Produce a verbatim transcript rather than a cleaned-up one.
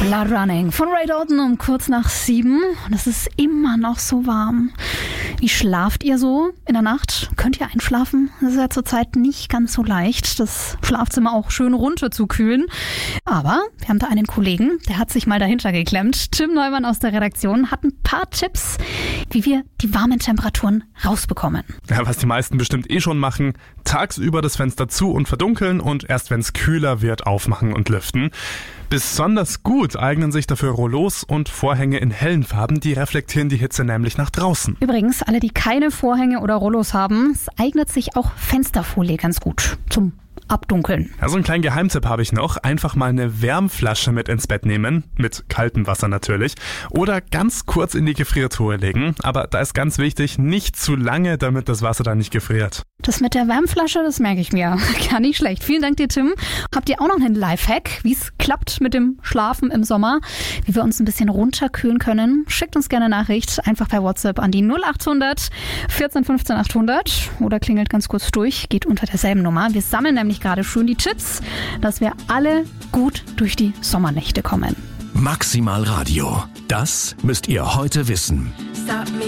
Blood Running von Ray Dalton um kurz nach sieben. Und es ist immer noch so warm. Wie schlaft ihr so in der Nacht? Könnt ihr einschlafen? Das ist ja zurzeit nicht ganz so leicht, das Schlafzimmer auch schön runter zu kühlen. Aber wir haben da einen Kollegen, der hat sich mal dahinter geklemmt. Tim Neumann aus der Redaktion hat ein paar Tipps, wie wir die warmen Temperaturen rausbekommen. Ja, was die meisten bestimmt eh schon machen, tagsüber das Fenster zu und verdunkeln und erst wenn es kühler wird, aufmachen und lüften. Besonders gut eignen sich dafür Rollos und Vorhänge in hellen Farben, die reflektieren die Hitze nämlich nach draußen. Übrigens, alle, die keine Vorhänge oder Rollos haben, es eignet sich auch Fensterfolie ganz gut zum Abdunkeln. Ja, so einen kleinen Geheimtipp habe ich noch. Einfach mal eine Wärmflasche mit ins Bett nehmen, mit kaltem Wasser natürlich, oder ganz kurz in die Gefriertruhe legen. Aber da ist ganz wichtig, nicht zu lange, damit das Wasser dann nicht gefriert. Das mit der Wärmflasche, das merke ich mir. Gar nicht schlecht. Vielen Dank dir, Tim. Habt ihr auch noch einen Lifehack, wie es klappt mit dem Schlafen im Sommer, wie wir uns ein bisschen runterkühlen können? Schickt uns gerne eine Nachricht, einfach per WhatsApp an die null acht hundert vierzehn fünfzehn achthundert oder klingelt ganz kurz durch, geht unter derselben Nummer. Wir sammeln nämlich gerade schön die Tipps, dass wir alle gut durch die Sommernächte kommen. Maximal Radio. Das müsst ihr heute wissen.